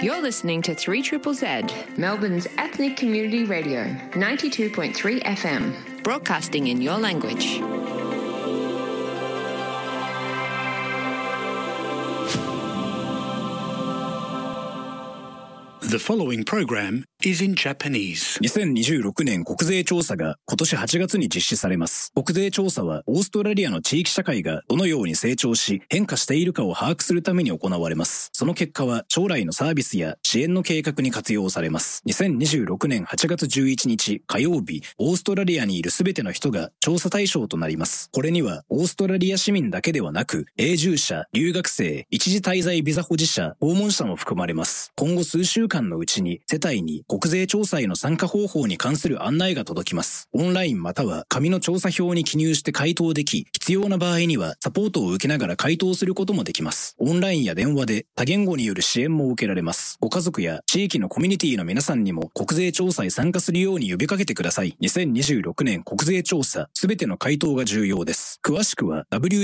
You're listening to 3ZZZ, Melbourne's ethnic community radio, 92.3 FM, broadcasting in your language. The following program is in Japanese. 2026年国税調査が今年8月に実施されます。国税調査はオーストラリアの地域社会がどのように成長し変化しているかを把握するために行われます。その結果は将来のサービスや支援の計画に活用されます。2026年8月11日火曜日、オーストラリアにいるすべての人が調査対象となります。これにはオーストラリア市民だけではなく、永住者、留学生、一時滞在ビザ保持者、訪問者も含まれます。今後数週間のうちに世帯に国税調査への参加方法に関する案内が届きます。オンラインまたは紙の調査票に記入して回答でき、必要な場合にはサポートを受けながら回答することもできます。オンラインや電話で多言語による支援も受けられます。ご家族や地域のコミュニティの皆さんにも国税調査へ参加するように呼びかけてください。2026年国税調査、すべての回答が重要です。詳しくは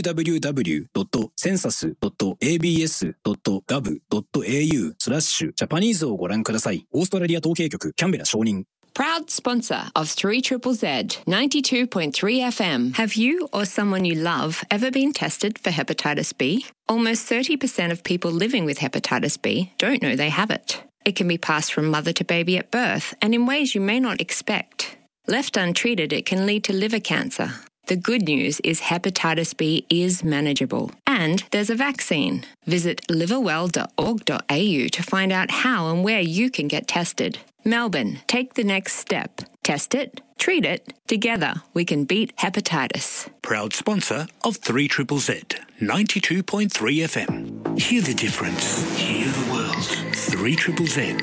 www.census.abs.gov.au/Japanese をご覧ください。オーストラリア統計局キャンベラ承認。 Proud sponsor of 3ZZZ, 92.3 FM. Have you or someone you love ever been tested for hepatitis B? Almost 30% of people living with hepatitis B don't know they have it. It can be passed from mother to baby at birth and in ways you may not expect. Left untreated, it can lead to liver cancer. The good news is hepatitis B is manageable. And there's a vaccine. Visit liverwell.org.au to find out how and where you can get tested. Melbourne, take the next step. Test it, treat it. Together, we can beat hepatitis. Proud sponsor of 3ZZZ, 92.3 FM. Hear the difference. Hear the world. 3ZZZ,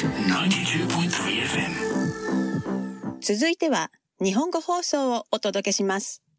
92.3 FM. 続いては日本語放送をお届けします。